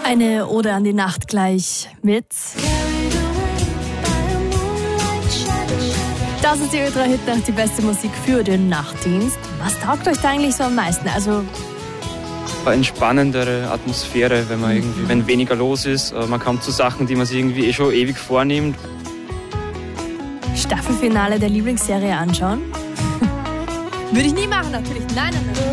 Eine Ode an die Nacht gleich mit. Das ist die Ö3 Hitnacht, die beste Musik für den Nachtdienst. Was taugt euch da eigentlich so am meisten? Also eine entspannendere Atmosphäre, wenn weniger los ist. Man kommt zu Sachen, die man sich irgendwie schon ewig vornimmt. Staffelfinale der Lieblingsserie anschauen? Würde ich nie machen, natürlich. Nein.